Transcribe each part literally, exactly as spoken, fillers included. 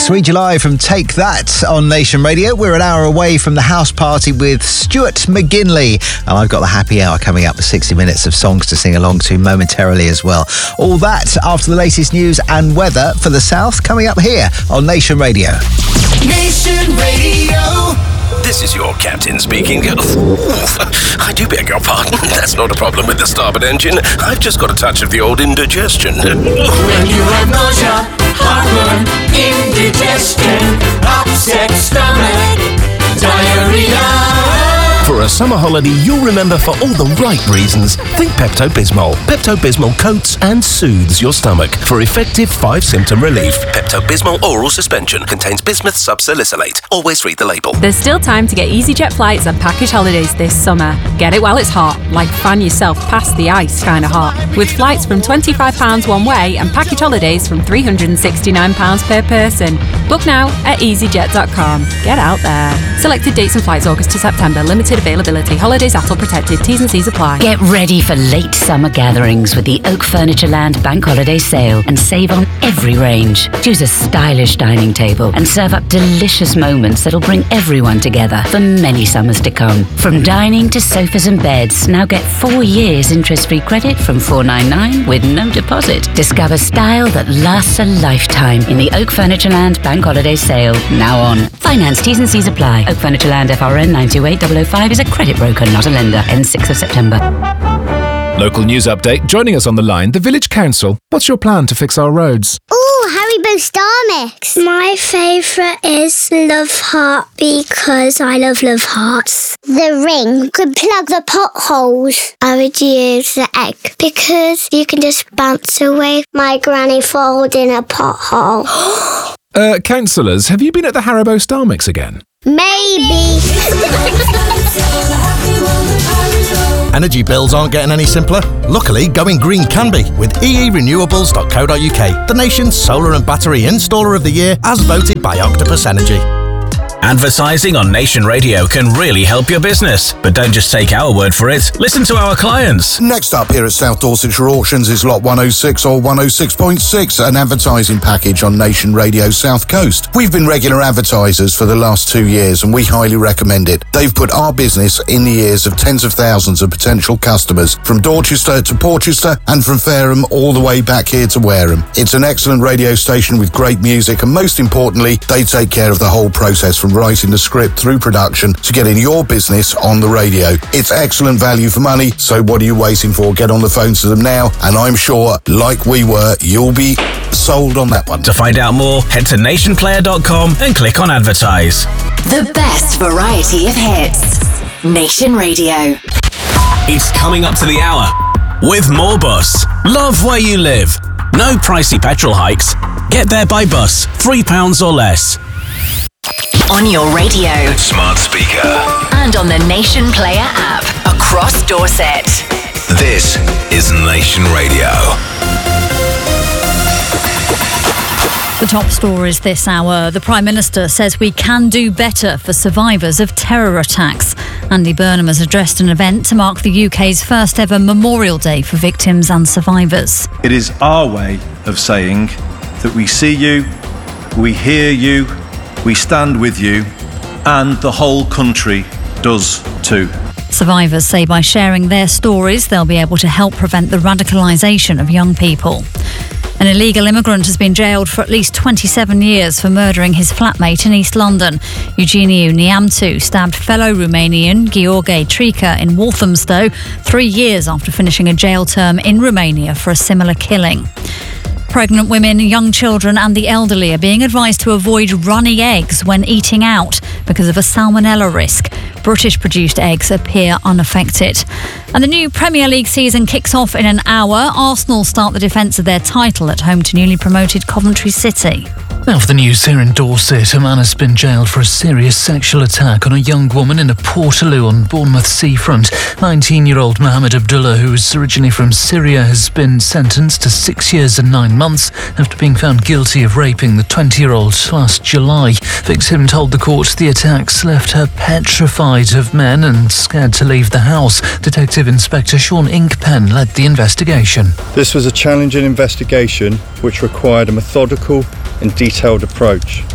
three July from Take That on Nation Radio. We're an hour away from the house party with Stuart McGinley. And I've got the happy hour coming up with sixty minutes of songs to sing along to momentarily as well. All that after the latest news and weather for the south coming up here on Nation Radio. Nation Radio. This is your captain speaking. I do beg your pardon. That's not a problem with the starboard engine. I've just got a touch of the old indigestion. When you have nausea, heartburn, indigestion, upset stomach, diarrhea. For a summer holiday you'll remember for all the right reasons, think Pepto-Bismol. Pepto-Bismol coats and soothes your stomach for effective five-symptom relief. Pepto-Bismol oral suspension contains bismuth subsalicylate. Always read the label. There's still time to get EasyJet flights and package holidays this summer. Get it while it's hot, like fan yourself past the ice kind of hot. With flights from twenty-five pounds one way and package holidays from three hundred sixty-nine pounds per person. Book now at easyjet dot com. Get out there. Selected dates and flights August to September. Limited availability. Holidays A T L protected. T's and C's apply. Get ready for late summer gatherings with the Oak Furnitureland Bank Holiday Sale and save on every range. Choose a stylish dining table and serve up delicious moments that'll bring everyone together for many summers to come. From dining to sofas and beds, now get four years interest-free credit from four ninety-nine with no deposit. Discover style that lasts a lifetime in the Oak Furnitureland Bank Holiday Sale, now on. Finance T's and C's apply. Oak Furnitureland F R N nine two eight zero zero five is a credit broker, not a lender. Ends sixth of September. Local news update. Joining us on the line, the Village Council. What's your plan to fix our roads? Ooh, Haribo Star Mix. My favourite is Love Heart because I love Love Hearts. The ring could plug the potholes. I would use the egg because you can just bounce away my granny falls in a pothole. uh, councillors, have you been at the Haribo Star Mix again? Maybe. Energy bills aren't getting any simpler. Luckily, going green can be with e e renewables dot co dot u k, the nation's solar and battery installer of the year as voted by Octopus Energy. Advertising on Nation Radio can really help your business. But don't just take our word for it. Listen to our clients. Next up here at South Dorsetshire Auctions is Lot one oh six or one oh six point six, an advertising package on Nation Radio South Coast. We've been regular advertisers for the last two years and we highly recommend it. They've put our business in the ears of tens of thousands of potential customers from Dorchester to Porchester and from Fareham all the way back here to Wareham. It's an excellent radio station with great music and most importantly, they take care of the whole process from writing the script through production to getting your business on the radio. It's excellent value for money, so what are you waiting for? Get on the phone to them now, and I'm sure, like we were, you'll be sold on that one. To find out more, head to nation player dot com and click on advertise. The best variety of hits. Nation Radio. It's coming up to the hour with more bus. Love where you live. No pricey petrol hikes. Get there by bus, three pounds or less. On your radio, smart speaker, and on the Nation Player app across Dorset. This is Nation Radio. The top stories this hour. The Prime Minister says we can do better for survivors of terror attacks. Andy Burnham has addressed an event to mark the U K's first ever Memorial Day for victims and survivors. It is our way of saying that we see you, we hear you, we stand with you, and the whole country does too. Survivors say by sharing their stories, they'll be able to help prevent the radicalisation of young people. An illegal immigrant has been jailed for at least twenty-seven years for murdering his flatmate in East London. Eugeniu Niamtu stabbed fellow Romanian Gheorghe Trica in Walthamstow three years after finishing a jail term in Romania for a similar killing. Pregnant women, young children and the elderly are being advised to avoid runny eggs when eating out because of a salmonella risk. British-produced eggs appear unaffected. And the new Premier League season kicks off in an hour. Arsenal start the defence of their title at home to newly promoted Coventry City. Now for the news here in Dorset. A man has been jailed for a serious sexual attack on a young woman in a Portaloo on Bournemouth seafront. nineteen-year-old Mohammed Abdullah, who is originally from Syria, has been sentenced to six years and nine months after being found guilty of raping the twenty-year-old last July. Victim told the court the attacks left her petrified of men and scared to leave the house. Detective Inspector Sean Inkpen led the investigation. This was a challenging investigation which required a methodical and detailed approach.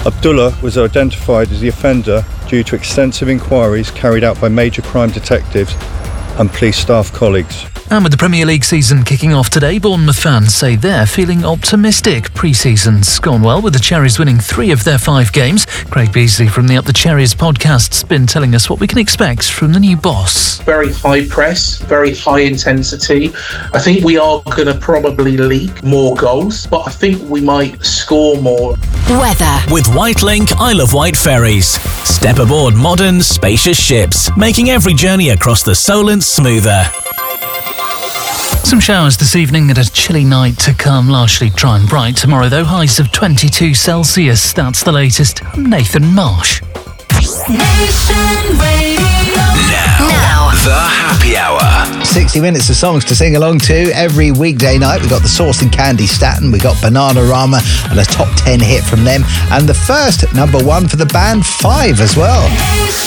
Abdullah was identified as the offender due to extensive inquiries carried out by major crime detectives and police staff colleagues. And with the Premier League season kicking off today, Bournemouth fans say they're feeling optimistic. Pre-season's gone well, with the Cherries winning three of their five games. Craig Beasley from the Up the Cherries podcast's been telling us what we can expect from the new boss. Very high press, very high intensity. I think we are going to probably leak more goals, but I think we might score more. Weather. With Whitelink Isle of Wight ferries. Step aboard modern, spacious ships, making every journey across the Solent smoother. Some showers this evening and a chilly night to come, largely dry and bright. Tomorrow, though, highs of twenty-two Celsius. That's the latest. I'm Nathan Marsh. Nation Radio. Now, Now. the happy hour. sixty minutes of songs to sing along to every weekday night. We've got the Sauce and Candy Staten, we've got Bananarama and a top ten hit from them, and the first number one for the band Five as well.